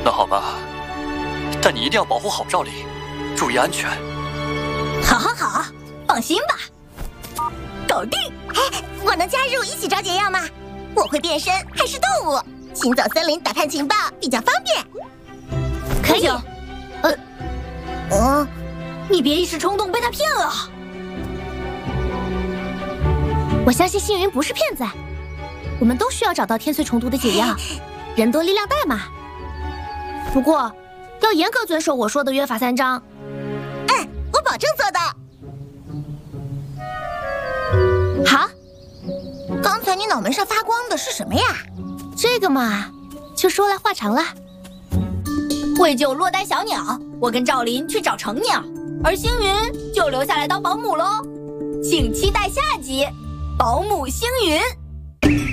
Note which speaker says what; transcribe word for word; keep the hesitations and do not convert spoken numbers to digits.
Speaker 1: 那好吧，但你一定要保护好赵琳，注意安全。
Speaker 2: 好好好，放心吧，搞定。
Speaker 3: 哎，我能加入一起找解药吗？我会变身，还是动物？行走森林打探情报比较方便。
Speaker 2: 可以。呃，
Speaker 3: 嗯，
Speaker 2: 你别一时冲动被他骗了。
Speaker 4: 我相信星云不是骗子，我们都需要找到天髓虫毒的解药，人多力量大嘛。不过，要严格遵守我说的约法三章。
Speaker 3: 哎，我保证做到。
Speaker 4: 好，
Speaker 3: 刚才你脑门上发光的是什么呀？
Speaker 4: 这个嘛，就说来话长了。
Speaker 2: 为救落单小鸟，我跟赵琳去找成鸟，而星云就留下来当保姆喽。请期待下集《保姆星云》。